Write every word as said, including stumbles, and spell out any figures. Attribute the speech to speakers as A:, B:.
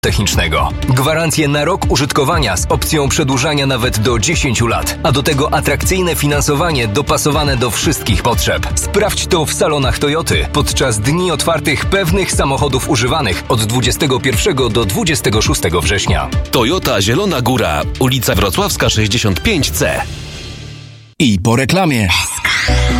A: technicznego. Gwarancje na rok użytkowania z opcją przedłużania nawet do dziesięć lat, a do tego atrakcyjne finansowanie dopasowane do wszystkich potrzeb. Sprawdź to w salonach Toyoty podczas dni otwartych pewnych samochodów używanych od dwudziestego pierwszego do dwudziestego szóstego września.
B: Toyota Zielona Góra, ulica Wrocławska sześćdziesiąt pięć C.
C: I po reklamie.